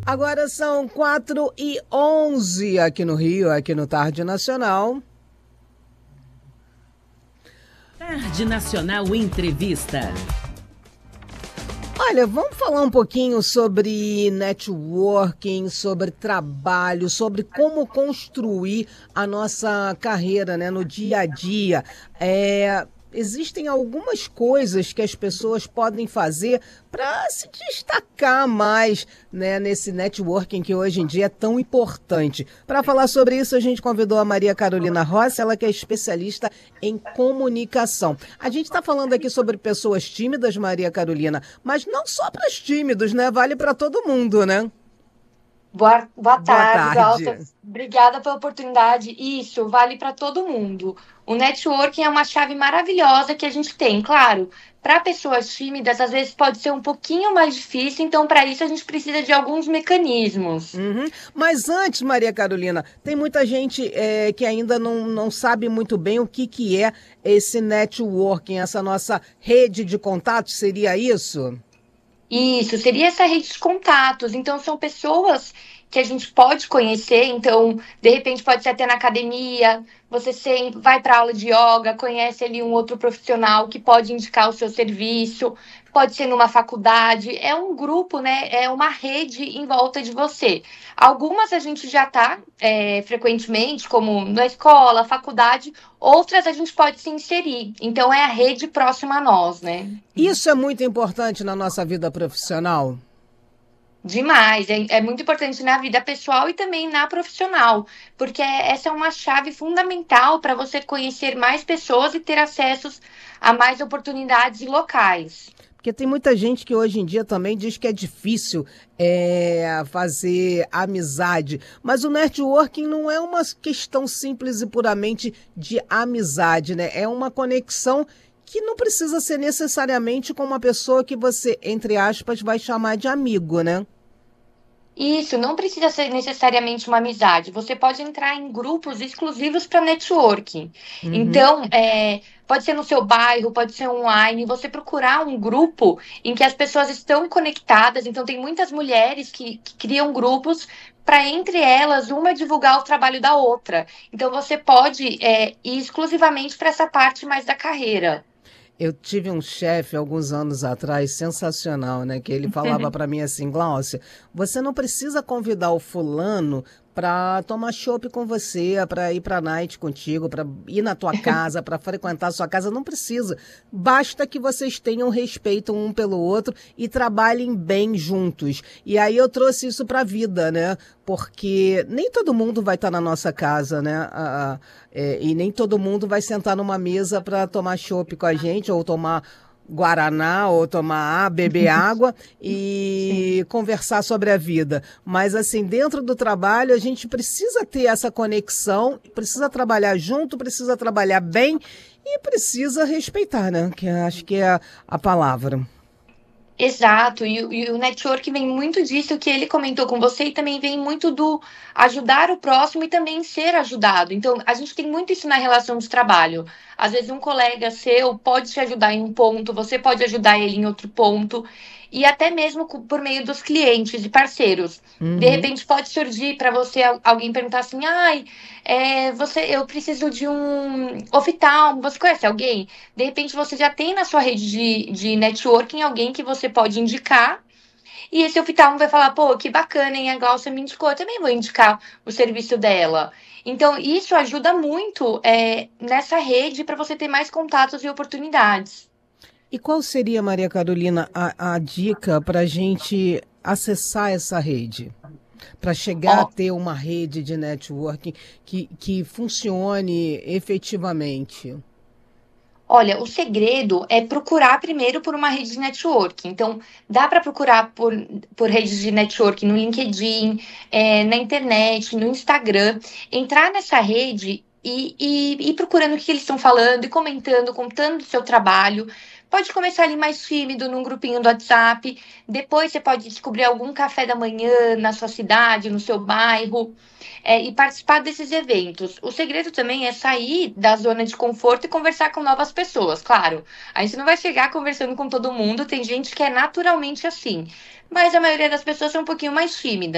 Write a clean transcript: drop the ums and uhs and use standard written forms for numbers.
Agora são 4h11 aqui no Rio, aqui no Tarde Nacional. Tarde Nacional Entrevista. Olha, vamos falar um pouquinho sobre networking, sobre trabalho, sobre como construir a nossa carreira, né, no dia a dia. Existem algumas coisas que as pessoas podem fazer para se destacar mais, né, nesse networking que hoje em dia é tão importante. Para falar sobre isso, a gente convidou a Maria Carolina Rossi, ela que é especialista em comunicação. A gente está falando aqui sobre pessoas tímidas, Maria Carolina, mas não só para os tímidos, né? Vale para todo mundo, né? Boa tarde, tarde. Glaucia. Obrigada pela oportunidade. Isso, vale para todo mundo. O networking é uma chave maravilhosa que a gente tem, claro. Para pessoas tímidas, às vezes pode ser um pouquinho mais difícil, então para isso a gente precisa de alguns mecanismos. Mas antes, Maria Carolina, tem muita gente que ainda não sabe muito bem o que é esse networking, essa nossa rede de contatos, seria isso? Isso, seria essa rede de contatos. Então, são pessoas que a gente pode conhecer. Então, de repente, pode ser até na academia. Você sempre vai para aula de yoga, conhece ali um outro profissional que pode indicar o seu serviço. Pode ser numa faculdade. É um grupo, né? É uma rede em volta de você. Algumas a gente já está frequentemente, como na escola, faculdade. Outras a gente pode se inserir. Então, é a rede próxima a nós, né? Isso é muito importante na nossa vida profissional? Demais, é muito importante na vida pessoal e também na profissional, porque essa é uma chave fundamental para você conhecer mais pessoas e ter acessos a mais oportunidades e locais. Porque tem muita gente que hoje em dia também diz que é difícil fazer amizade. Mas o networking não é uma questão simples e puramente de amizade, né? É uma conexão que não precisa ser necessariamente com uma pessoa que você, entre aspas, vai chamar de amigo, né? Isso, não precisa ser necessariamente uma amizade. Você pode entrar em grupos exclusivos para networking. Então, pode ser no seu bairro, pode ser online. Você procurar um grupo em que as pessoas estão conectadas. Então, tem muitas mulheres que criam grupos para, entre elas, uma divulgar o trabalho da outra. Então, você pode ir exclusivamente para essa parte mais da carreira. Eu tive um chefe alguns anos atrás, sensacional, né? Que ele falava para mim assim, Glaucia, você não precisa convidar o fulano para tomar chopp com você, para ir para night contigo, para ir na tua casa, para frequentar a sua casa, não precisa. Basta que vocês tenham respeito um pelo outro e trabalhem bem juntos. E aí eu trouxe isso para a vida, né? Porque nem todo mundo vai estar na nossa casa, né? E nem todo mundo vai sentar numa mesa para tomar chopp com a gente ou tomar guaraná ou beber água e conversar sobre a vida. Mas assim, dentro do trabalho a gente precisa ter essa conexão, precisa trabalhar junto, precisa trabalhar bem e precisa respeitar, né? Que acho que é a palavra. Exato, e o network vem muito disso que ele comentou com você e também vem muito do ajudar o próximo e também ser ajudado. Então, a gente tem muito isso na relação de trabalho. Às vezes, um colega seu pode te ajudar em um ponto, você pode ajudar ele em outro ponto, e até mesmo por meio dos clientes e parceiros. De repente, pode surgir para você alguém perguntar assim: ai, eu preciso de um oftalmo, você conhece alguém? De repente, você já tem na sua rede de networking alguém que você pode indicar. E esse oftalmo vai falar: pô, que bacana, hein? A Glaucia me indicou, eu também vou indicar o serviço dela. Então, isso ajuda muito nessa rede para você ter mais contatos e oportunidades. E qual seria, Maria Carolina, a dica para a gente acessar essa rede? Para chegar a ter uma rede de networking que funcione efetivamente? Olha, o segredo é procurar primeiro por uma rede de networking. Então, dá para procurar por redes de networking no LinkedIn, na internet, no Instagram. Entrar nessa rede e ir procurando o que eles estão falando e comentando, contando do seu trabalho. Pode começar ali mais tímido, num grupinho do WhatsApp. Depois você pode descobrir algum café da manhã na sua cidade, no seu bairro. E participar desses eventos. O segredo também é sair da zona de conforto e conversar com novas pessoas, claro. A gente não vai chegar conversando com todo mundo, tem gente que é naturalmente assim. Mas a maioria das pessoas é um pouquinho mais tímida.